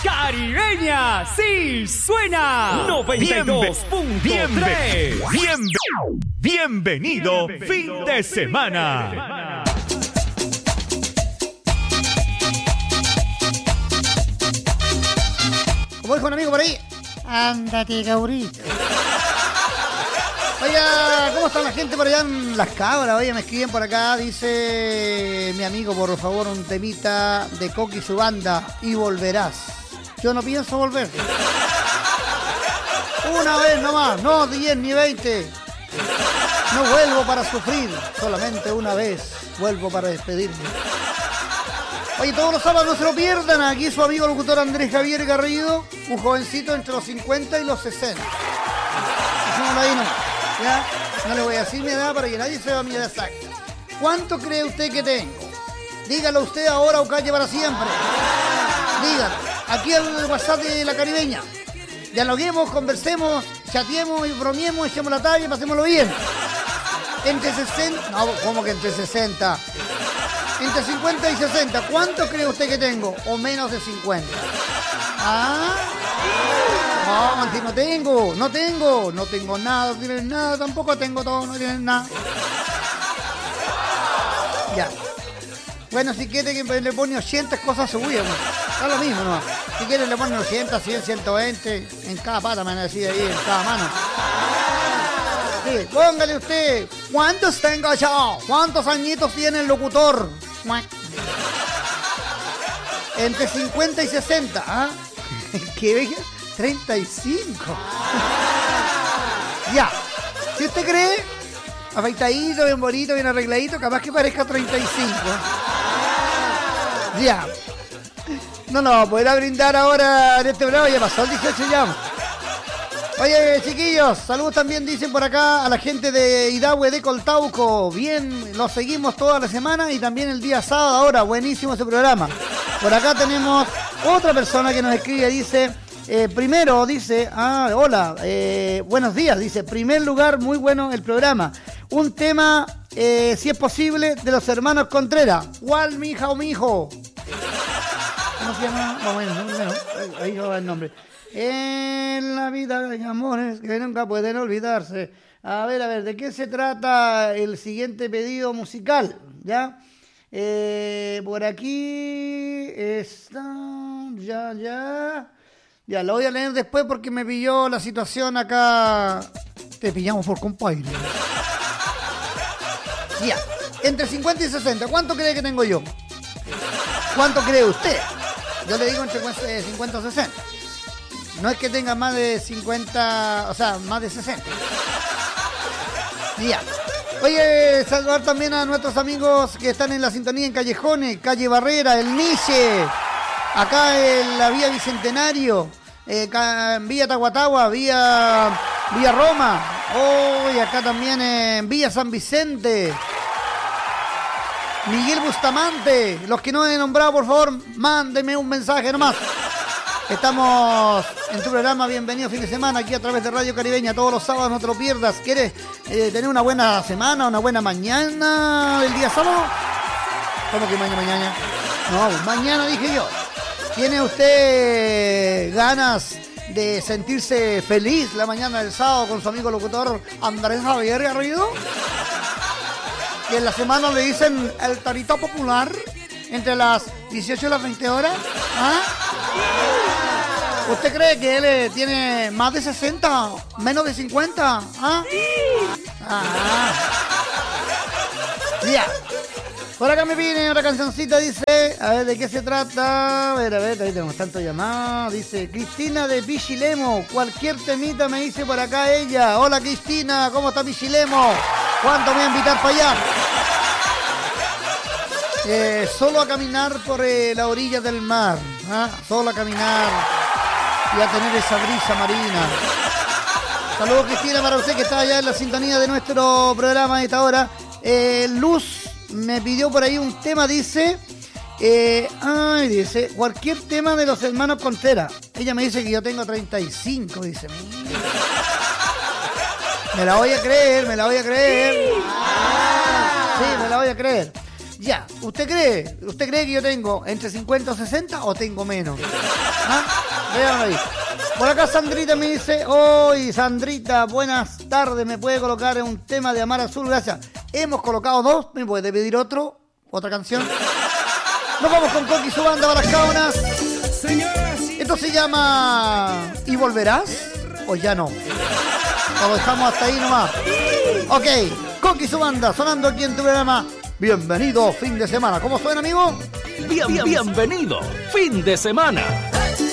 Caribeña, sí suena. 92.3. Bienvenido fin de semana. Como dijo un amigo por ahí, ándate, Gaurito. Oiga, ¿cómo está la gente por allá en Las Cabras? Oye, me escriben por acá, dice mi amigo, por favor, un temita de Coqui y su banda, y volverás. Yo no pienso volver. Una vez nomás, no 10 ni 20. No vuelvo para sufrir, solamente una vez vuelvo para despedirme. Oye, todos los sábados no se lo pierdan, aquí su amigo locutor Andrés Javier Garrido, un jovencito entre los 50 y los 60. Dejémoslo ahí nomás. ¿Ya? No le voy a decir mi edad para que nadie sepa mi edad exacta. ¿Cuánto cree usted que tengo? Dígalo usted ahora o calle para siempre. Dígalo. Aquí al WhatsApp de la Caribeña. Dialoguemos, conversemos, chateemos y bromeemos, echemos la talla y pasémoslo bien. Entre 60... No, ¿cómo que entre 60? Entre 50 y 60. ¿Cuánto cree usted que tengo? ¿O menos de 50? ¿Ah? No, Manti, no tengo nada, no tienen nada, tampoco tengo todo, no tienen nada. Ya. Bueno, si quiere que le pone 80 cosas suyas, está lo mismo, ¿no? Si quiere le ponen 80, 100, 120, en cada pata, me van a decir ahí, en cada mano. Sí, póngale usted, ¿cuántos tengo yo? ¿Cuántos añitos tiene el locutor? Entre 50 y 60, ¿ah? ¿Qué bella? 35. Ya. Si usted cree, afeitadito, bien bonito, bien arregladito, capaz que parezca 35. Ya. No, no, poder brindar ahora en este programa, ya pasó el 18 ya. Oye, chiquillos, saludos también dicen por acá a la gente de Idahue de Coltauco. Bien, los seguimos toda la semana y también el día sábado ahora. Buenísimo ese programa. Por acá tenemos otra persona que nos escribe, dice... primero dice, hola, buenos días, dice, primer lugar, muy bueno el programa. Un tema, si es posible, de los hermanos Contreras. ¿Cuál, mija o mijo? ¿Cómo se llama? Bueno, ahí va el nombre. En la vida hay amores que nunca pueden olvidarse. A ver, ¿de qué se trata el siguiente pedido musical? ¿Ya? Por aquí está, Ya, lo voy a leer después porque me pilló la situación acá. Te pillamos por compadre. Ya, entre 50 y 60, ¿cuánto cree que tengo yo? ¿Cuánto cree usted? Yo le digo entre 50 o 60. No es que tenga más de 50, o sea, más de 60. Ya. Oye, saludar también a nuestros amigos que están en la sintonía en Callejones, Calle Barrera, El Niche. Acá en la vía Bicentenario, vía Tahuatahua, vía Roma. Y acá también en vía San Vicente. Miguel Bustamante. Los que no he nombrado, por favor, mándenme un mensaje nomás. Estamos en tu programa Bienvenido Fin de Semana aquí a través de Radio Caribeña. Todos los sábados, no te lo pierdas. ¿Quieres tener una buena semana, una buena mañana el día sábado? ¿Cómo que mañana? No, mañana dije yo. ¿Tiene usted ganas de sentirse feliz la mañana del sábado con su amigo locutor Andrés Javier Garrido? Que en la semana le dicen el Torito Popular entre las 18 y las 20 horas. ¿Ah? ¿Usted cree que él tiene más de 60? ¿Menos de 50? ¿Ah? Ya. Por acá me viene otra cancioncita, dice, a ver, ¿de qué se trata? A ver, ahí tenemos tanto llamado. Dice, Cristina de Pichilemo, cualquier temita me dice por acá ella. Hola Cristina, ¿cómo está Pichilemo? ¿Cuánto me voy a invitar para allá? Solo a caminar por la orilla del mar, ¿ah? Solo a caminar y a tener esa brisa marina. Saludos Cristina para usted que está allá en la sintonía de nuestro programa a esta hora. Luz me pidió por ahí un tema, dice, dice, cualquier tema de los hermanos Contreras. Ella me dice que yo tengo 35, dice. Me la voy a creer. Sí, me la voy a creer. Ya, ¿usted cree que yo tengo entre 50 o 60 o tengo menos? ¿Ah? Vean ahí. Por acá Sandrita me dice, Sandrita, buenas tardes, ¿me puede colocar un tema de Amar Azul? Gracias. Hemos colocado 2, ¿me puede pedir otra canción? Nos vamos con Coqui y su banda para las Cáunas. Esto se llama ¿Y volverás? ¿O ya no? Lo dejamos hasta ahí nomás. Ok, Coqui y su banda sonando aquí en tu programa. Bienvenido fin de semana. ¿Cómo suena, amigo? Bienvenido fin de semana.